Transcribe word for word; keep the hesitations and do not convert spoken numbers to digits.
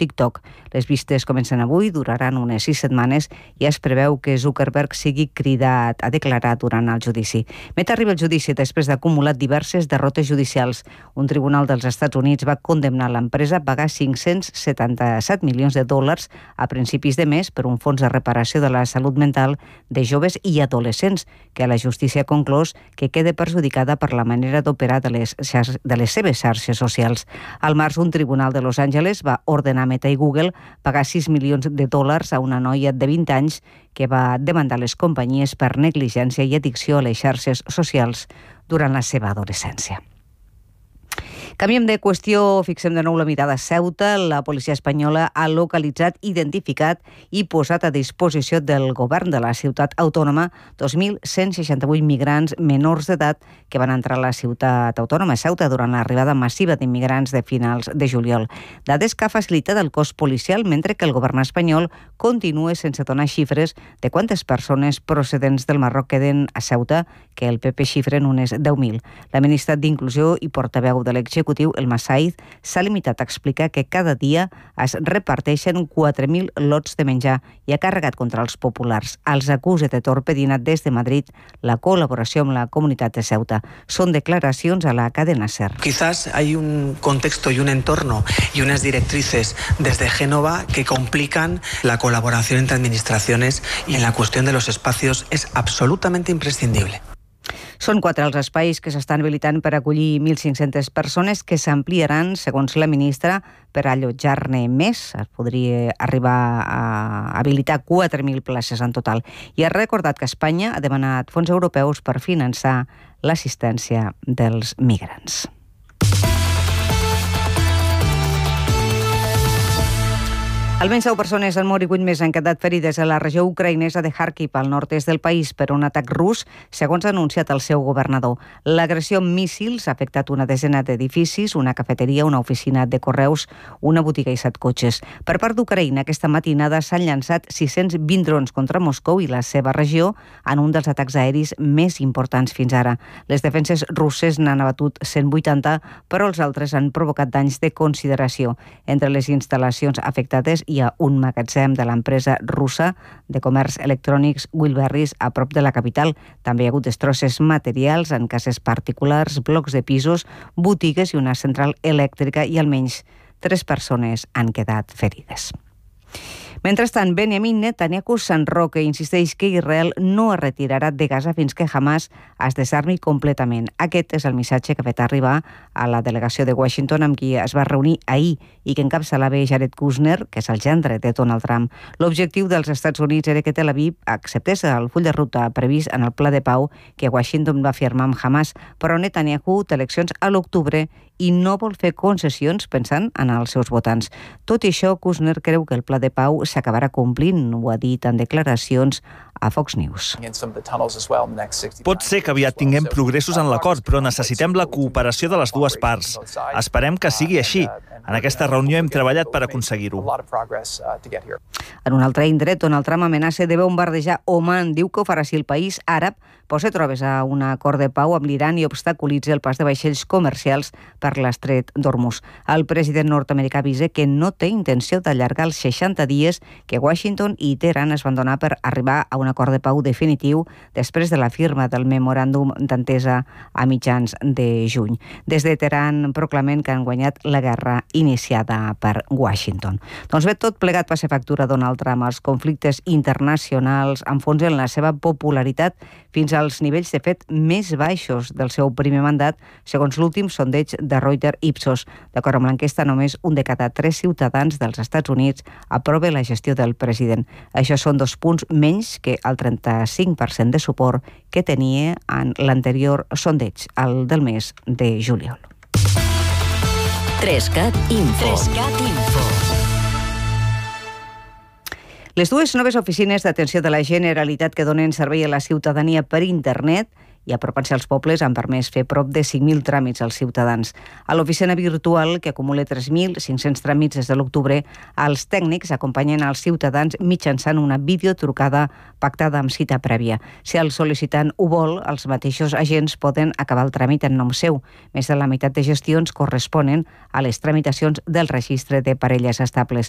TikTok. Les vistes comencen avui, duraran unes sis setmanes i es preveu que Zuckerberg sigui cridat a declarar durant el judici. Meta arriba al judici després d'acumular diverses derrotes judicials. Un tribunal dels Estats Units va condemnar l'empresa a pagar cinc-cents setanta-set milions de dòlars a principis de mes per un fons de reparació de la salut mental de joves i adolescents, que la justícia ha conclòs que queda perjudicada per la manera d'operar de les, de les seves xarxes socials. Al març, un tribunal de Los Angeles va ordenar a Meta i Google pagar sis milions de dòlars a una noia de vint anys que va demandar les companyies per negligència i addicció a les xarxes socials durant la seva adolescència. Canviem de qüestió, fixem de nou la mirada a Ceuta. La policia espanyola ha localitzat, identificat i posat a disposició del govern de la ciutat autònoma dos mil cent seixanta-vuit migrants menors d'edat que van entrar a la ciutat autònoma Ceuta durant l'arribada massiva d'immigrants de finals de juliol. Dades que ha facilitat el cos policial, mentre que el govern espanyol continua sense donar xifres de quantes persones procedents del Marroc queden a Ceuta, que el P P xifra en unes deu mil. La ministra d'Inclusió i portaveu de l'executiu, el Massaid, s'ha limitat a explicar que cada dia es reparteixen quatre mil lots de menjar i ha carregat contra els populars. Els acusa de torpedinar des de Madrid la col·laboració amb la comunitat de Ceuta. Són declaracions a la cadena SER. Quizás hay un contexto y un entorno y unas directrices desde Génova que complican la colaboración entre administraciones y en la cuestión de los espacios es absolutamente imprescindible. Són quatre els espais que s'estan habilitant per acollir mil cinc-centes persones que s'ampliaran, segons la ministra, per allotjar-ne més. Es podria arribar a habilitar quatre mil places en total. I ha recordat que Espanya ha demanat fons europeus per finançar l'assistència dels migrants. Almenys deu persones han mort i vuit més han quedat ferides a la regió ucraïnesa de Kharkiv, al nord-est del país, per un atac rus, segons ha anunciat el seu governador. L'agressió amb míssils ha afectat una desena d'edificis, una cafeteria, una oficina de correus, una botiga i set cotxes. Per part d'Ucraïna, aquesta matinada s'han llançat sis-cents vint drons contra Moscou i la seva regió en un dels atacs aeris més importants fins ara. Les defenses russes n'han abatut cent vuitanta, però els altres han provocat danys de consideració. Entre les instal·lacions afectades hi ha un magatzem de l'empresa russa de comerç electrònics Wilberries a prop de la capital. També hi ha hagut destrosses materials en cases particulars, blocs de pisos, botigues i una central elèctrica i almenys tres persones han quedat ferides. Mentrestant, Benjamin Netanyahu s'enroca i insisteix que Israel no es retirarà de Gaza fins que Hamas es desarmi completament. Aquest és el missatge que ha fet arribar a la delegació de Washington amb qui es va reunir ahir i que encapçalava Jared Kushner, que és el gendre de Donald Trump. L'objectiu dels Estats Units era que Tel Aviv acceptés el full de ruta previst en el pla de pau que Washington va firmar amb Hamas, però Netanyahu té eleccions a l'octubre i no vol fer concessions pensant en els seus votants. Tot i això, Kushner creu que el pla de pau s'acabarà complint, ho ha dit en declaracions a Fox News. Pot ser que aviat tinguem progressos en l'acord, però necessitem la cooperació de les dues parts. Esperem que sigui així. En aquesta reunió hem treballat per aconseguir-ho. En un altre indret, Donald Trump amenaça de bombardejar Oman. Diu que ho farà si el país àrab posa trobes a un acord de pau amb l'Iran i obstaculitza el pas de vaixells comercials per l'estret d'Hormuz. El president nord-americà avisa que no té intenció d'allargar els seixanta dies que Washington i Teheran es van donar per arribar a un acord de pau definitiu després de la firma del memoràndum d'entesa a mitjans de juny. Des de Teheran proclamen que han guanyat la guerra iniciada per Washington. Doncs bé, tot plegat va ser factura Donald Trump. Els conflictes internacionals enfonsen la seva popularitat fins als nivells, de fet, més baixos del seu primer mandat, segons l'últim sondeig de Reuters Ipsos. D'acord amb l'enquesta, només un de cada tres ciutadans dels Estats Units aprova la gestió del president. Això són dos punts menys que el trenta-cinc per cent de suport que tenia en l'anterior sondeig, el del mes de juliol. Trescat Info. Trescat Info. Les dues noves oficines d'atenció de la Generalitat que donen servei a la ciutadania per internet i apropant-se als pobles han permès fer prop de cinc mil tràmits als ciutadans. A l'oficina virtual, que acumula tres mil cinc-cents tràmits des de l'octubre, els tècnics acompanyen els ciutadans mitjançant una videotrucada pactada amb cita prèvia. Si el sol·licitant ho vol, els mateixos agents poden acabar el tràmit en nom seu. Més de la meitat de gestions corresponen a les tramitacions del registre de parelles estables.